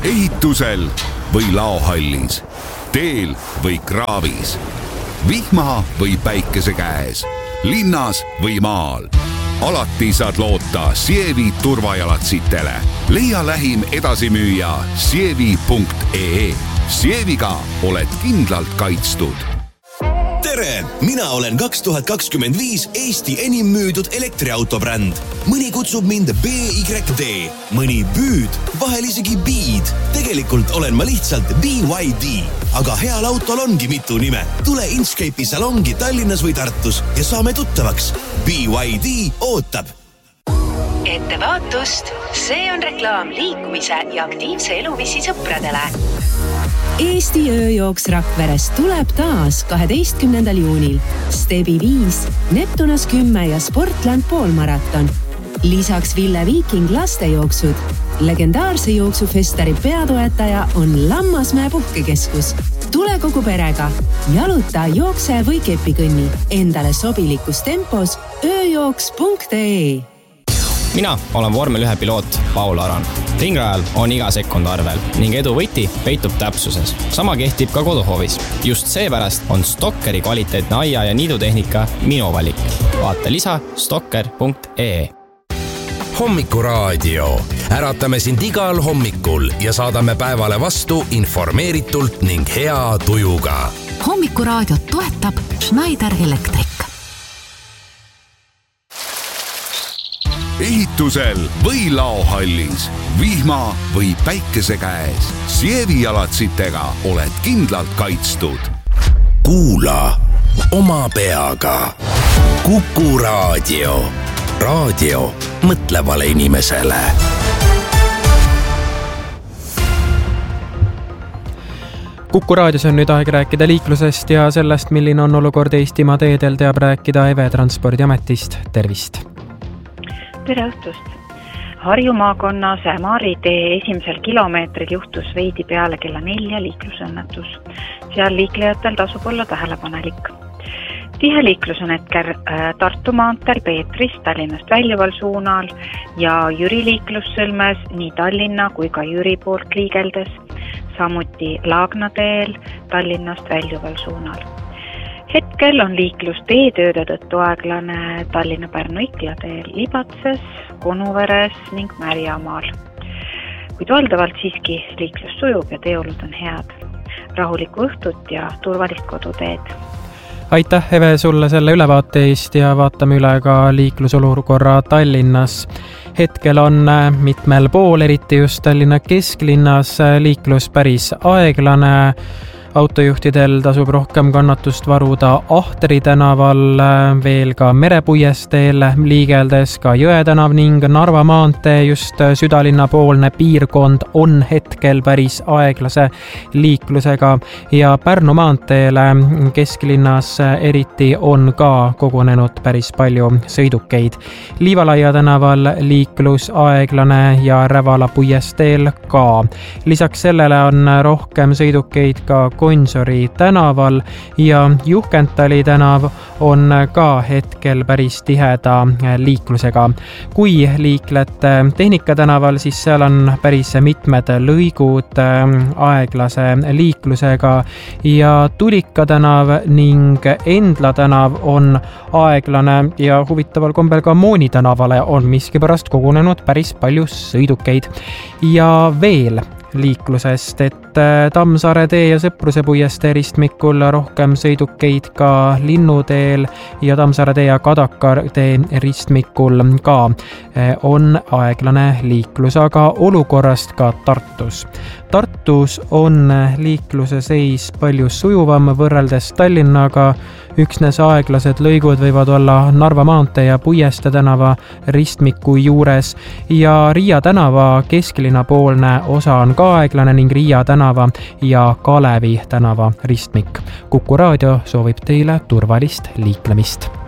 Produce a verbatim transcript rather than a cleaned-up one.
ehitusel või laohallis, teel või kraavis, vihma või päikese käes, linnas või maal. Alati saad loota Sievi turvajalatsitele. Leia lähim edasimüüja sievi punkt ee. Sieviga oled kindlalt kaitstud. Tere! Mina olen kaks tuhat kakskümmend viis Eesti enim müüdud elektriautobränd. Mõni kutsub mind B Y D, mõni Büüd, vahel isegi Beed. Tegelikult olen ma lihtsalt B Y D. Aga heal autol ongi mitu nime. Tule Inchcape'i salongi Tallinnas või Tartus ja saame tuttavaks. B Y D ootab. Ettevaatust! See on reklaam liikumise ja aktiivse eluviisi sõpradele. Eesti ööjooks Rakveres tuleb taas kaheteistkümnendal juunil. Stebi viis, Neptunas kümme ja Sportland poolmaraton. Lisaks Ville Viiking lastejooksud. Legendaarse jooksufestari peatoetaja on Lammasmäe puhkekeskus. Tule kogu perega. Jaluta, jookse või kepikõnni. Endale sobilikus tempos ööjooks punkt ee. Mina olen vormel ühe piloot Paul Aran. Ringrajal on iga sekund arvel ning edu võti peitub täpsuses. Sama kehtib ka koduhoovis. Just seepärast on Stokkeri kvaliteetne aia- ja niidutehnika minu valik. Vaata lisa stokker punkt ee. Hommikuraadio. Äratame sind igal hommikul ja saadame päevale vastu informeeritult ning hea tujuga. Hommikuraadiot toetab Schneider Electric. Ehitusel või laohallis, vihma või päikese käes, Sievi jalatsitega oled kindlalt kaitstud. Kuula oma peaga. Kuku raadio. Raadio mõtlevale inimesele. Kuku raadios on nüüd aeg rääkida liiklusest ja sellest, milline on olukord Eestimaa teedel, teab rääkida Eve Transpordiametist. Tervist! Tere õhtust! Harju maakonnas Ämari tee esimesel kilomeetril juhtus veidi peale kella nelja liiklusõnnetus. Seal liiklejatel tasub olla tähelepanelik. Tihe liiklus on hetkel Tartu maanteel Peetris Tallinnast väljuval suunal ja Jüri liiklussõlmes nii Tallinna kui ka Jüri poolt liigeldes, samuti Laagna teel Tallinnast väljuval suunal. Hetkel on liiklus teetööde tõttu aeglane Tallinna-Pärnu-Ikla teel Libatses, Konuveres ning Märjamaal. Kuid valdavalt siiski liiklus sujub ja teeolud on head. Rahulikku õhtut ja turvalist koduteed. Aitäh, Eve, sulle selle ülevaate eest ja vaatame üle ka liiklusolukorra Tallinnas. Hetkel on mitmel pool, eriti just Tallinna kesklinnas, liiklus päris aeglane. Autojuhtidel tasub rohkem kannatust varuda Ahtri tänaval, veel ka Merepuiesteel liigeldes, ka Jõe tänav ning Narva maantee just südalinna poolne piirkond on hetkel päris aeglase liiklusega ja Pärnu maanteele kesklinnas eriti on ka kogunenud päris palju sõidukeid. Liivalaia tänaval liiklus aeglane ja Rävala Puiesteel ka. Lisaks sellele on rohkem sõidukeid ka Konsori tänaval ja Juhkentali tänav on ka hetkel päris tiheda liiklusega. Kui liiklete Tehnika tänaval, siis seal on päris mitmed lõigud aeglase liiklusega ja Tulika tänav ning Endla tänav on aeglane ja huvitaval kombel ka Mooni tänavale on miskipärast kogunenud päris palju sõidukeid. Ja veel liiklusest, et Tammsaare tee ja Sõpruse puiestee ristmikul rohkem sõidukeid ka Linnuteel ja Tammsaare tee ja Kadaka tee ristmikul ka on aeglane liiklus, aga olukorrast ka Tartus. Tartus on liikluse seis palju sujuvam võrreldes Tallinnaga. Üksnes aeglased lõigud võivad olla Narva maantee ja Puieste tänava ristmiku juures ja Riia tänava kesklinna poolne osa on ka aeglane ning Riia tänava ja Kalevi tänava ristmik. Kuku raadio soovib teile turvalist liiklemist.